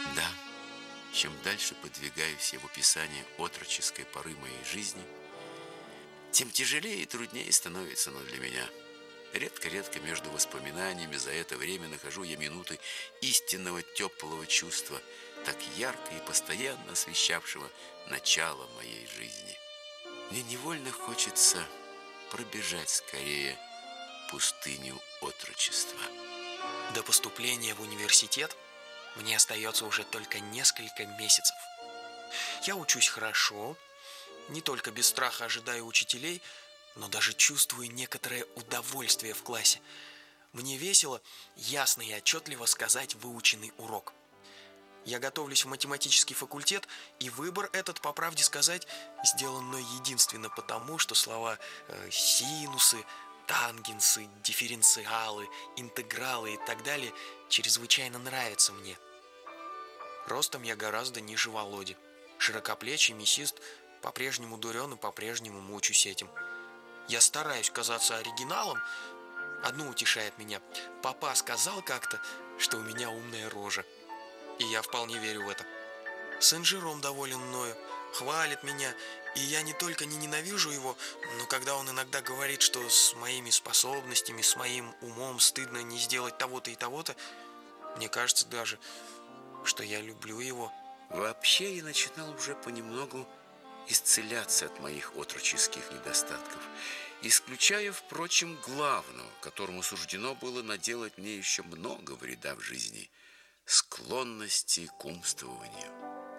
Да, чем дальше подвигаюсь я в описании отроческой поры моей жизни, тем тяжелее и труднее становится оно для меня. Редко-редко между воспоминаниями за это время нахожу я минуты истинного теплого чувства, так ярко и постоянно освещавшего начало моей жизни. Мне невольно хочется пробежать скорее пустыню отрочества. До поступления в университет мне остается уже только несколько месяцев. Я учусь хорошо, не только без страха ожидаю учителей, но даже чувствую некоторое удовольствие в классе. Мне весело ясно и отчетливо сказать выученный урок. Я готовлюсь в математический факультет, и выбор этот, по правде сказать, сделан мной единственно потому, что слова синусы, тангенсы, дифференциалы, интегралы и так далее чрезвычайно нравятся мне. Ростом я гораздо ниже Володи. Широкоплечий, мясист, по-прежнему дурен и по-прежнему мучусь этим. Я стараюсь казаться оригиналом. Одно утешает меня. Папа сказал как-то, что у меня умная рожа. И я вполне верю в это. Сын Жером доволен мною, хвалит меня, и я не только не ненавижу его, но когда он иногда говорит, что с моими способностями, с моим умом стыдно не сделать того-то и того-то, мне кажется даже, что я люблю его. Вообще я начинал уже понемногу исцеляться от моих отроческих недостатков, исключая, впрочем, главного, которому суждено было наделать мне еще много вреда в жизни – склонности к умствованию.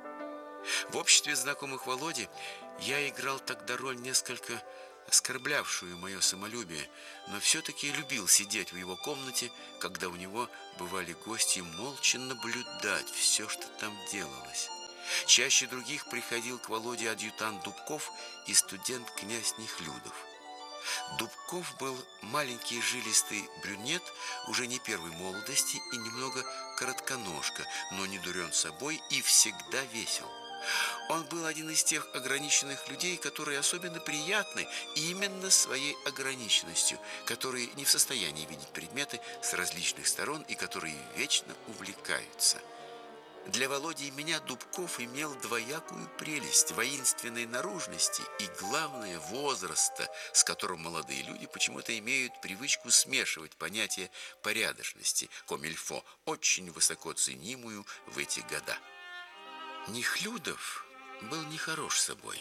В обществе знакомых Володи я играл тогда роль несколько оскорблявшую мое самолюбие, но все-таки любил сидеть в его комнате, когда у него бывали гости, и молча наблюдать все, что там делалось. Чаще других приходил к Володе адъютант Дубков и студент князь Нехлюдов. Дубков был маленький жилистый брюнет, уже не первой молодости и немного коротконожка, но не дурен собой и всегда весел. Он был один из тех ограниченных людей, которые особенно приятны именно своей ограниченностью, которые не в состоянии видеть предметы с различных сторон и которые вечно увлекаются. Для Володи и меня Дубков имел двоякую прелесть воинственной наружности и, главное, возраста, с которым молодые люди почему-то имеют привычку смешивать понятие порядочности, комильфо, очень высоко ценимую в эти года. Нехлюдов был нехорош собой,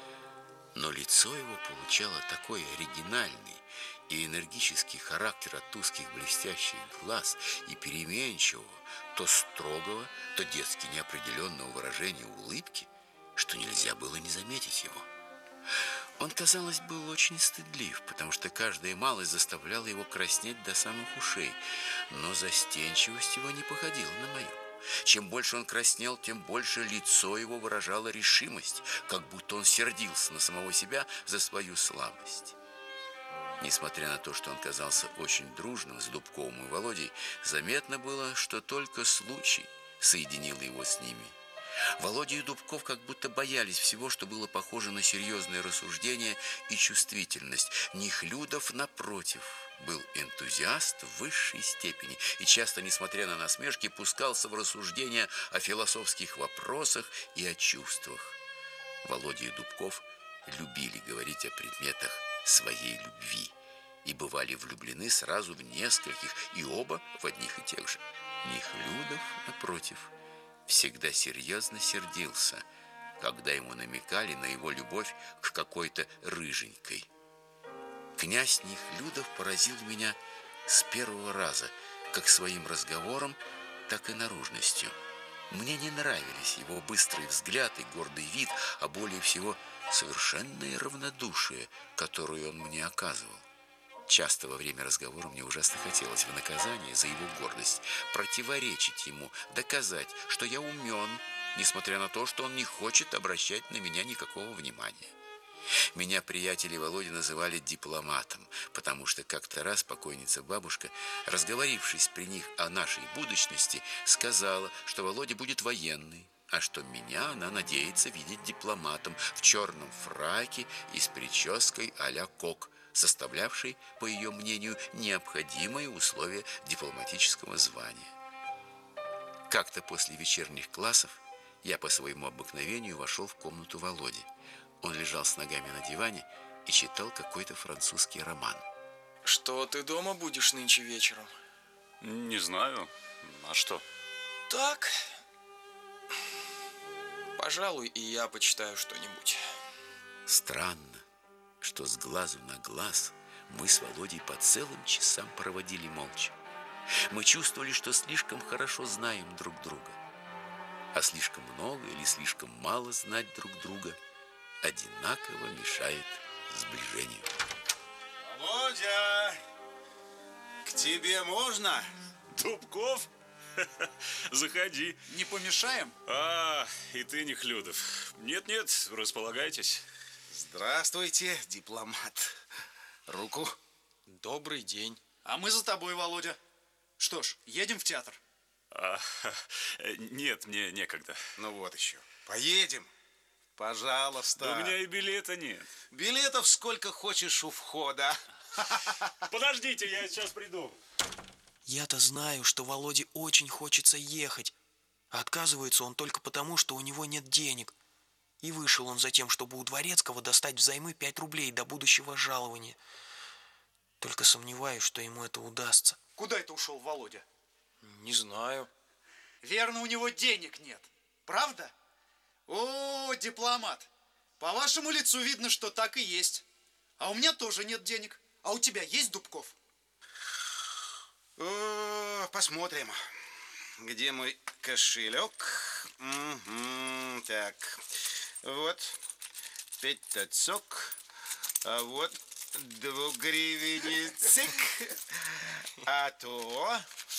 но лицо его получало такой оригинальный и энергический характер от узких блестящих глаз и переменчивого, то строгого, то детски неопределенного выражения улыбки, что нельзя было не заметить его. Он, казалось, был очень стыдлив, потому что каждая малость заставляла его краснеть до самых ушей, но застенчивость его не походила на мою. Чем больше он краснел, тем больше лицо его выражало решимость, как будто он сердился на самого себя за свою слабость. Несмотря на то, что он казался очень дружным с Дубковым и Володей, заметно было, что только случай соединил его с ними. Володя и Дубков как будто боялись всего, что было похоже на серьезное рассуждение и чувствительность. Нехлюдов, напротив, был энтузиаст в высшей степени и часто, несмотря на насмешки, пускался в рассуждения о философских вопросах и о чувствах. Володя и Дубков любили говорить о предметах своей любви и бывали влюблены сразу в нескольких, и оба в одних и тех же. Нехлюдов, напротив, всегда серьезно сердился, когда ему намекали на его любовь к какой-то рыженькой. Князь Нехлюдов поразил меня с первого раза, как своим разговором, так и наружностью. Мне не нравились его быстрый взгляд и гордый вид, а более всего совершенное равнодушие, которое он мне оказывал. Часто во время разговора мне ужасно хотелось в наказание за его гордость противоречить ему, доказать, что я умен, несмотря на то, что он не хочет обращать на меня никакого внимания. Меня приятели Володи называли дипломатом, потому что как-то раз покойница-бабушка, разговорившись при них о нашей будущности, сказала, что Володя будет военный, а что меня она надеется видеть дипломатом в черном фраке и с прической а-ля Кок, составлявшей, по ее мнению, необходимые условия дипломатического звания. Как-то после вечерних классов я по своему обыкновению вошел в комнату Володи. Он лежал с ногами на диване и читал какой-то французский роман. Что ты дома будешь нынче вечером? Не знаю. А что? Так. Пожалуй, и я почитаю что-нибудь. Странно, что с глазу на глаз мы с Володей по целым часам проводили молча. Мы чувствовали, что слишком хорошо знаем друг друга. А слишком много или слишком мало знать друг друга одинаково мешает сближению. Володя, к тебе можно? Дубков? Заходи. Не помешаем? И ты, Нехлюдов. Нет-нет, располагайтесь. Здравствуйте, дипломат. Руку. Добрый день. А мы за тобой, Володя. Что ж, едем в театр? Нет, мне некогда. Ну вот еще. Поедем. Пожалуйста. Да у меня и билета нет. Билетов сколько хочешь у входа. Подождите, я сейчас приду. Я-то знаю, что Володе очень хочется ехать. А отказывается он только потому, что у него нет денег. И вышел он за тем, чтобы у Дворецкого достать взаймы 5 рублей до будущего жалования. Только сомневаюсь, что ему это удастся. Куда это ушел Володя? Не знаю. Верно, у него денег нет. Правда? О, дипломат, по вашему лицу видно, что так и есть. А у меня тоже нет денег. А у тебя есть, Дубков? Посмотрим. Где мой кошелек? Так. Вот 5 тацок. А вот 2-гривенецик. А то...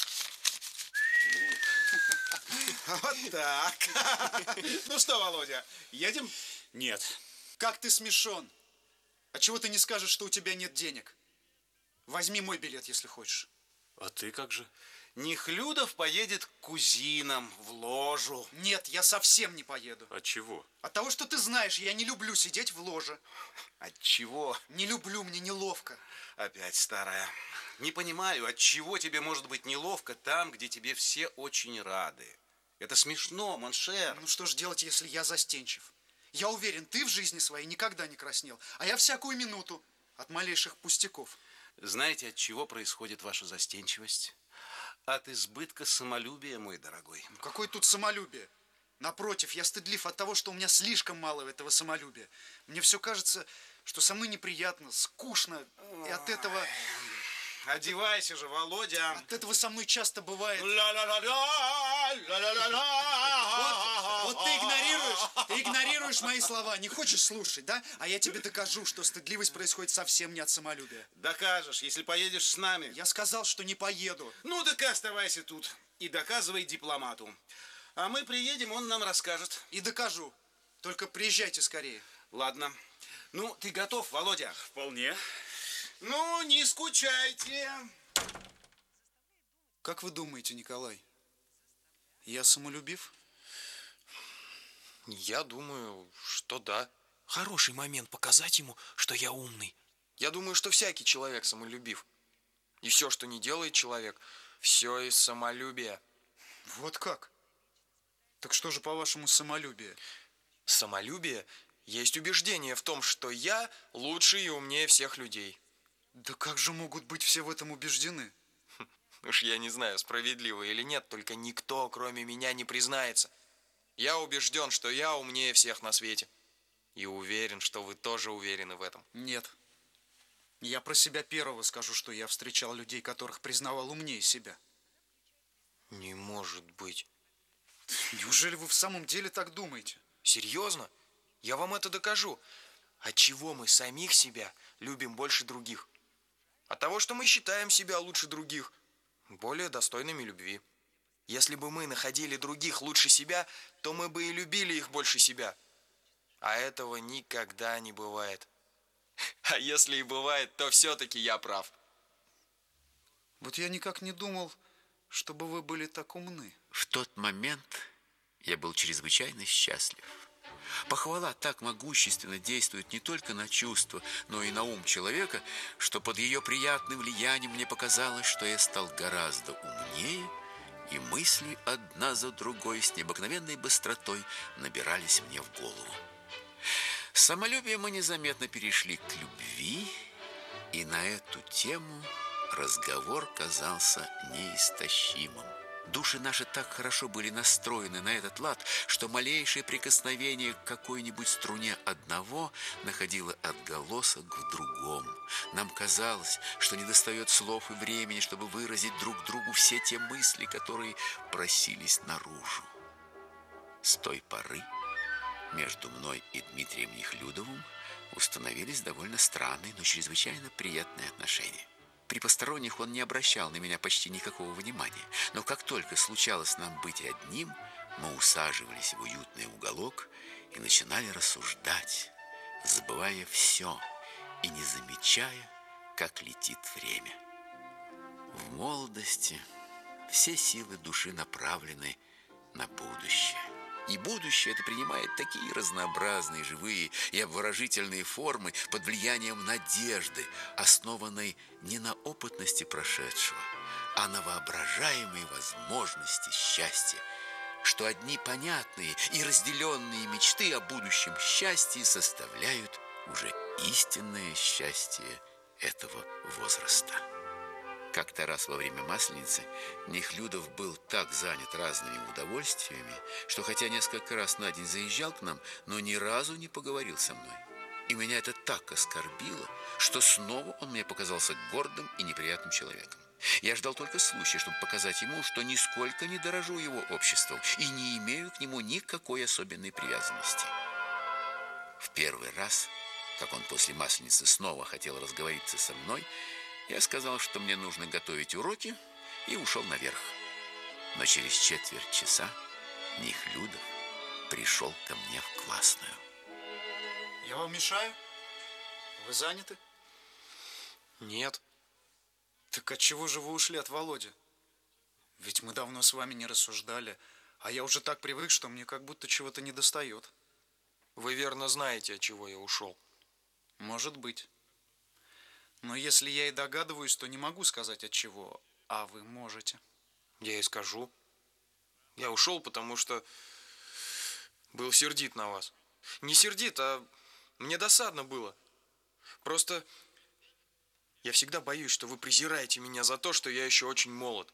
Вот так. Ну что, Володя, едем? Нет. Как ты смешон. А чего ты не скажешь, что у тебя нет денег? Возьми мой билет, если хочешь. А ты как же? Нехлюдов поедет к кузинам в ложу. Нет, я совсем не поеду. От чего? От того, что ты знаешь, я не люблю сидеть в ложе. От чего? Не люблю, мне неловко. Опять старая. Не понимаю, от чего тебе может быть неловко там, где тебе все очень рады. Это смешно, моншер. Ну что ж делать, если я застенчив? Я уверен, ты в жизни своей никогда не краснел, а я всякую минуту от малейших пустяков. Знаете, от чего происходит ваша застенчивость? От избытка самолюбия, мой дорогой. Какое тут самолюбие? Напротив, я стыдлив от того, что у меня слишком мало этого самолюбия. Мне все кажется, что со мной неприятно, скучно, и от этого... Одевайся же, Володя. От этого со мной часто бывает... Вот ты игнорируешь мои слова, не хочешь слушать, да? А я тебе докажу, что стыдливость происходит совсем не от самолюбия. Докажешь, если поедешь с нами. Я сказал, что не поеду. Ну, так и оставайся тут и доказывай дипломату. А мы приедем, он нам расскажет. И докажу. Только приезжайте скорее. Ладно. Ну, ты готов, Володя? Вполне. Ну, не скучайте. Как вы думаете, Николай, я самолюбив? Я думаю, что да. Хороший момент показать ему, что я умный. Я думаю, что всякий человек самолюбив. И все, что не делает человек, все из самолюбия. Вот как? Так что же, по-вашему, самолюбие? Самолюбие есть убеждение в том, что я лучше и умнее всех людей. Да как же могут быть все в этом убеждены? Уж я не знаю, справедливо или нет, только никто, кроме меня, не признается. Я убежден, что я умнее всех на свете. И уверен, что вы тоже уверены в этом. Нет. Я про себя первого скажу, что я встречал людей, которых признавал умнее себя. Не может быть. Неужели вы в самом деле так думаете? Серьезно? Я вам это докажу. Отчего мы самих себя любим больше других? От того, что мы считаем себя лучше других, более достойными любви. Если бы мы находили других лучше себя, то мы бы и любили их больше себя. А этого никогда не бывает. А если и бывает, то все-таки я прав. Вот я никак не думал, чтобы вы были так умны. В тот момент я был чрезвычайно счастлив. Похвала так могущественно действует не только на чувства, но и на ум человека, что под ее приятным влиянием мне показалось, что я стал гораздо умнее, и мысли одна за другой с необыкновенной быстротой набирались мне в голову. С самолюбия мы незаметно перешли к любви, и на эту тему разговор казался неистощимым. Души наши так хорошо были настроены на этот лад, что малейшее прикосновение к какой-нибудь струне одного находило отголосок в другом. Нам казалось, что недостает слов и времени, чтобы выразить друг другу все те мысли, которые просились наружу. С той поры между мной и Дмитрием Нехлюдовым установились довольно странные, но чрезвычайно приятные отношения. При посторонних он не обращал на меня почти никакого внимания, но как только случалось нам быть одним, мы усаживались в уютный уголок и начинали рассуждать, забывая все и не замечая, как летит время. В молодости все силы души направлены на будущее. И будущее это принимает такие разнообразные, живые и обворожительные формы под влиянием надежды, основанной не на опытности прошедшего, а на воображаемой возможности счастья, что одни понятные и разделенные мечты о будущем счастье составляют уже истинное счастье этого возраста. Как-то раз во время Масленицы Нехлюдов был так занят разными удовольствиями, что хотя несколько раз на день заезжал к нам, но ни разу не поговорил со мной. И меня это так оскорбило, что снова он мне показался гордым и неприятным человеком. Я ждал только случая, чтобы показать ему, что нисколько не дорожу его обществом и не имею к нему никакой особенной привязанности. В первый раз, как он после Масленицы снова хотел разговориться со мной, я сказал, что мне нужно готовить уроки, и ушел наверх. Но через четверть часа Нехлюдов пришел ко мне в классную. Я вам мешаю? Вы заняты? Нет. Так отчего же вы ушли от Володи? Ведь мы давно с вами не рассуждали, а я уже так привык, что мне как будто чего-то недостает. Вы верно знаете, от чего я ушел. Может быть. Но если я и догадываюсь, то не могу сказать от чего, а вы можете. Я и скажу. Я ушел, потому что был сердит на вас. Не сердит, а мне досадно было. Просто я всегда боюсь, что вы презираете меня за то, что я еще очень молод.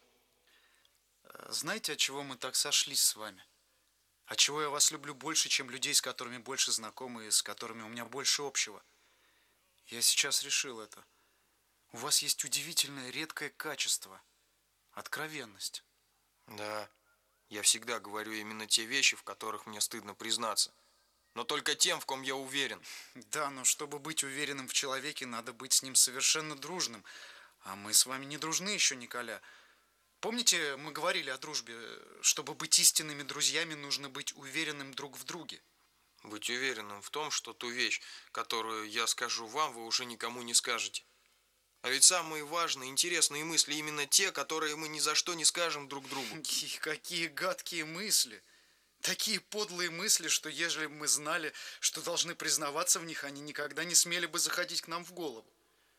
Знаете, от чего мы так сошлись с вами? От чего я вас люблю больше, чем людей, с которыми больше знакомы и с которыми у меня больше общего? Я сейчас решил это. У вас есть удивительное редкое качество – откровенность. Да, я всегда говорю именно те вещи, в которых мне стыдно признаться. Но только тем, в ком я уверен. Да, но чтобы быть уверенным в человеке, надо быть с ним совершенно дружным. А мы с вами не дружны еще, Николя. Помните, мы говорили о дружбе? Чтобы быть истинными друзьями, нужно быть уверенным друг в друге. Быть уверенным в том, что ту вещь, которую я скажу вам, вы уже никому не скажете. А ведь самые важные, интересные мысли именно те, которые мы ни за что не скажем друг другу. Какие гадкие мысли! Такие подлые мысли, что ежели бы мы знали, что должны признаваться в них, они никогда не смели бы заходить к нам в голову.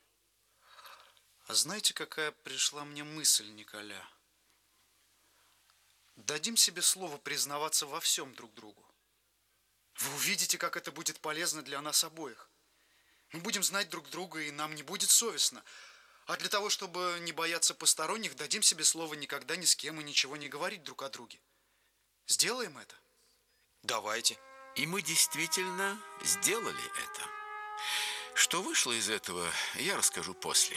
А знаете, какая пришла мне мысль, Николя? Дадим себе слово признаваться во всем друг другу. Вы увидите, как это будет полезно для нас обоих. Мы будем знать друг друга, и нам не будет совестно. А для того, чтобы не бояться посторонних, дадим себе слово никогда ни с кем и ничего не говорить друг о друге. Сделаем это? Давайте. И мы действительно сделали это. Что вышло из этого, я расскажу после.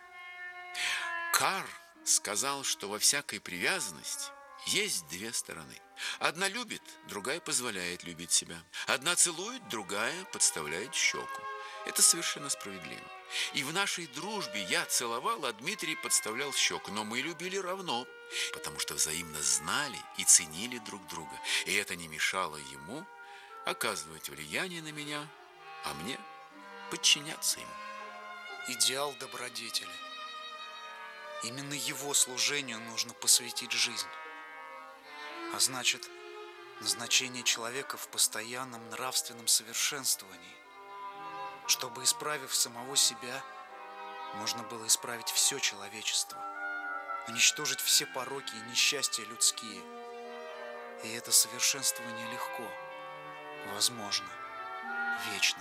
Карр сказал, что во всякой привязанности есть две стороны. Одна любит, другая позволяет любить себя. Одна целует, другая подставляет щеку. Это совершенно справедливо. И в нашей дружбе я целовал, а Дмитрий подставлял щеку. Но мы любили равно, потому что взаимно знали и ценили друг друга. И это не мешало ему оказывать влияние на меня, а мне подчиняться ему. Идеал добродетели. Именно его служению нужно посвятить жизнь. А значит, назначение человека в постоянном нравственном совершенствовании, чтобы, исправив самого себя, можно было исправить все человечество. уничтожить все пороки и несчастья людские. И это совершенствование легко, возможно, вечно.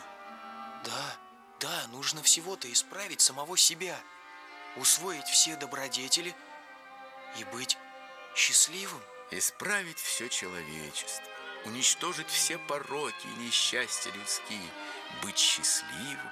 Да, нужно всего-то исправить самого себя, усвоить все добродетели и быть счастливым. Исправить все человечество, уничтожить все пороки и несчастья людские, быть счастливым.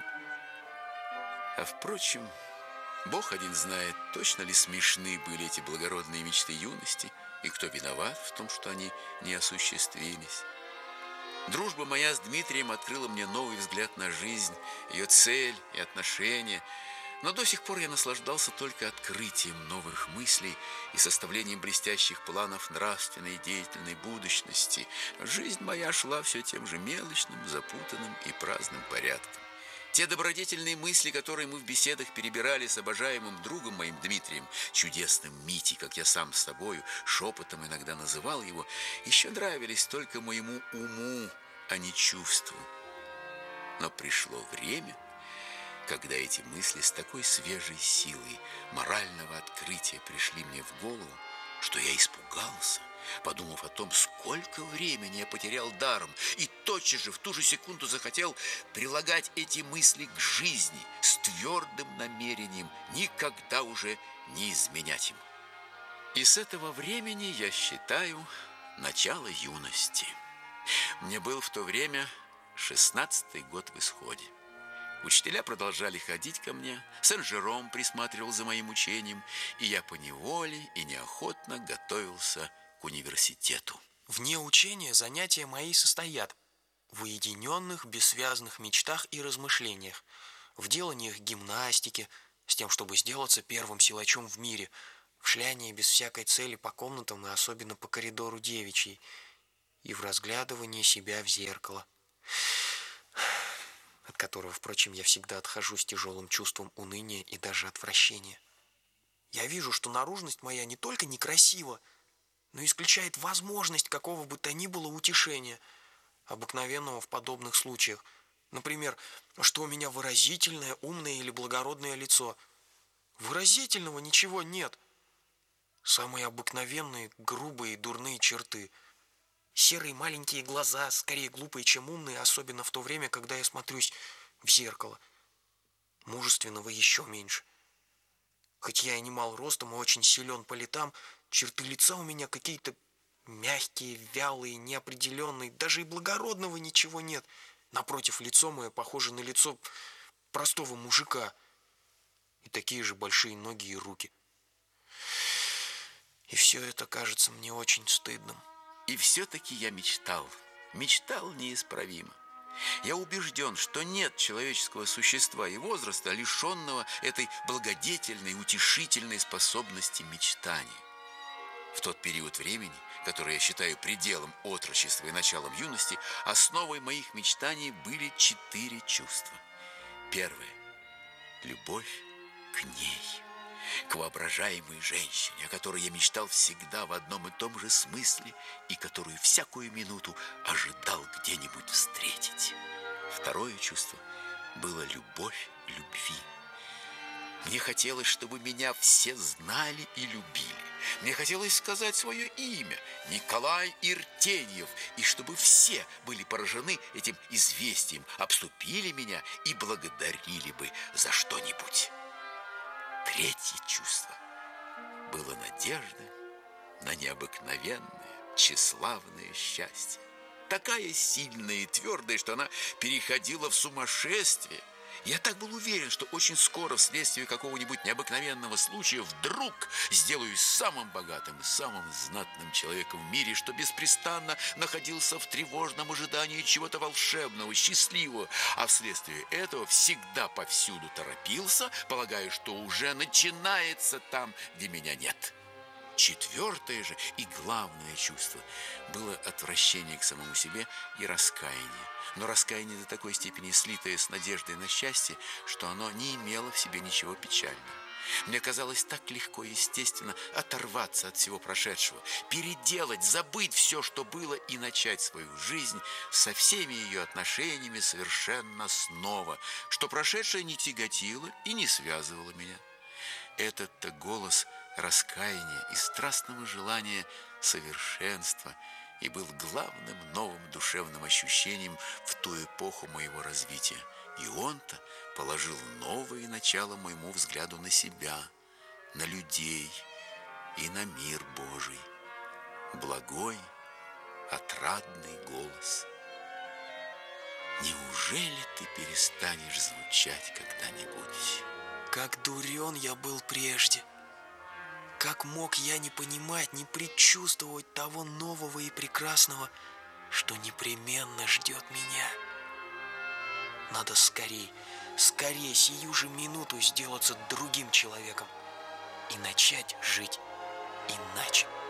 А впрочем, Бог один знает, точно ли смешны были эти благородные мечты юности, и кто виноват в том, что они не осуществились. Дружба моя с Дмитрием открыла мне новый взгляд на жизнь, ее цель и отношения. Но до сих пор я наслаждался только открытием новых мыслей и составлением блестящих планов нравственной и деятельной будущности. Жизнь моя шла все тем же мелочным, запутанным и праздным порядком. Те добродетельные мысли, которые мы в беседах перебирали с обожаемым другом моим Дмитрием, чудесным Митей, как я сам с собою шепотом иногда называл его, еще нравились только моему уму, а не чувству. Но пришло время, когда эти мысли с такой свежей силой морального открытия пришли мне в голову, что я испугался, подумав о том, сколько времени я потерял даром, и тотчас же в ту же секунду захотел прилагать эти мысли к жизни с твердым намерением никогда уже не изменять им. И с этого времени я считаю начало юности. Мне был в то время 16-й год в исходе. Учителя продолжали ходить ко мне, Сен-Жером присматривал за моим учением, и я поневоле и неохотно готовился к университету. Вне учения занятия мои состоят в уединенных, бессвязных мечтах и размышлениях, в деланиях гимнастики, с тем, чтобы сделаться первым силачом в мире, в шлянии без всякой цели по комнатам и особенно по коридору девичьей, и в разглядывании себя в зеркало, от которого, впрочем, я всегда отхожу с тяжелым чувством уныния и даже отвращения. Я вижу, что наружность моя не только некрасива, но исключает возможность какого бы то ни было утешения, обыкновенного в подобных случаях. Например, что у меня выразительное, умное или благородное лицо. Выразительного ничего нет. Самые обыкновенные, грубые и дурные черты. Серые маленькие глаза, скорее глупые, чем умные, особенно в то время, когда я смотрюсь в зеркало. Мужественного еще меньше. Хоть я и немал ростом и очень силен по летам, черты лица у меня какие-то мягкие, вялые, неопределенные, даже и благородного ничего нет. Напротив, лицо мое похоже на лицо простого мужика. И такие же большие ноги и руки. И все это кажется мне очень стыдным. И все-таки я мечтал неисправимо. Я убежден, что нет человеческого существа и возраста, лишенного этой благодетельной, утешительной способности мечтания. В тот период времени, который я считаю пределом отрочества и началом юности, основой моих мечтаний были 4 чувства. Первое – любовь к ней, к воображаемой женщине, о которой я мечтал всегда в одном и том же смысле и которую всякую минуту ожидал где-нибудь встретить. Второе чувство было любовь к любви. Мне хотелось, чтобы меня все знали и любили. Мне хотелось сказать свое имя – Николай Иртеньев, и чтобы все были поражены этим известием, обступили меня и благодарили бы за что-нибудь. Третье чувство было надежда на необыкновенное, тщеславное счастье. Такая сильная и твердая, что она переходила в сумасшествие. Я так был уверен, что очень скоро вследствие какого-нибудь необыкновенного случая вдруг сделаюсь самым богатым и самым знатным человеком в мире, что беспрестанно находился в тревожном ожидании чего-то волшебного, счастливого, а вследствие этого всегда повсюду торопился, полагая, что уже начинается там, где меня нет. Четвертое же и главное чувство было отвращение к самому себе и раскаяние. Но раскаяние до такой степени слитое с надеждой на счастье, что оно не имело в себе ничего печального. Мне казалось так легко и естественно оторваться от всего прошедшего, переделать, забыть все, что было, и начать свою жизнь со всеми ее отношениями совершенно снова, что прошедшее не тяготило и не связывало меня. Этот-то голос раскаяния и страстного желания совершенства и был главным новым душевным ощущением в ту эпоху моего развития. И он-то положил новое начало моему взгляду на себя, на людей и на мир Божий. Благой, отрадный голос. Неужели ты перестанешь звучать когда-нибудь? Как дурен я был прежде. Как мог я не понимать, не предчувствовать того нового и прекрасного, что непременно ждет меня? Надо скорей, сию же минуту сделаться другим человеком и начать жить иначе.